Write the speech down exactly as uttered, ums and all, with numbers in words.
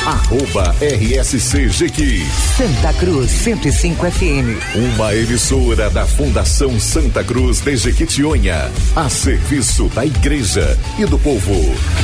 arroba R S C Jequi. Santa Cruz cento e cinco F M. Uma emissora da Fundação Santa Cruz de Jequitinhonha, a serviço da igreja e do povo.